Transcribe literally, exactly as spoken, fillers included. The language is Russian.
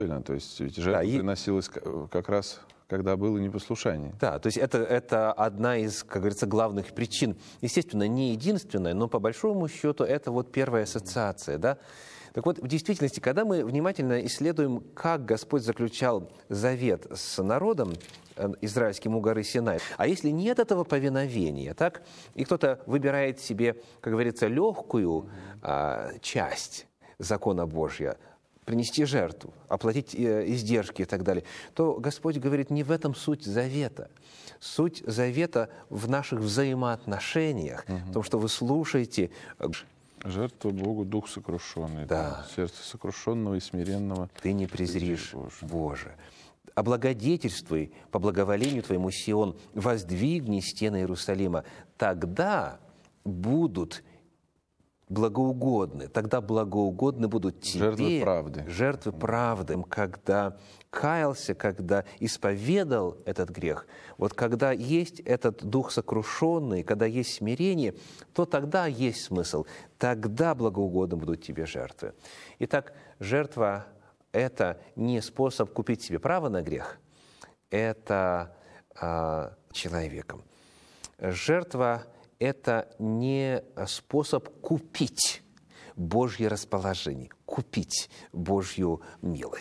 То есть ведь жертва Да, и- приносилась к- как раз, когда было непослушание. Да, то есть это, это одна из, как говорится, главных причин. Естественно, не единственная, но по большому счету это вот первая ассоциация, да. Так вот, в действительности, когда мы внимательно исследуем, как Господь заключал завет с народом э, израильским у горы Синай, а если нет этого повиновения, так, и кто-то выбирает себе, как говорится, легкую а, часть закона Божьего, принести жертву, оплатить э, издержки и так далее, то Господь говорит, не в этом суть завета. Суть завета в наших взаимоотношениях, в том, что вы слушаете. э, Жертва Богу дух сокрушенный. Да. Сердце сокрушенного и смиренного. Ты не презришь, Боже. Боже. Облагодетельствуй по благоволению Твоему, Сион, воздвигни стены Иерусалима. Тогда будут благоугодны, тогда благоугодны будут тебе Жертвы правды. жертвы правды, когда каялся, когда исповедал этот грех. Вот когда есть этот дух сокрушенный, когда есть смирение, то тогда есть смысл, тогда благоугодны будут тебе жертвы. Итак, жертва – это не способ купить себе право на грех, это а, человеком. Жертва – это не способ купить Божье расположение, купить Божью милость.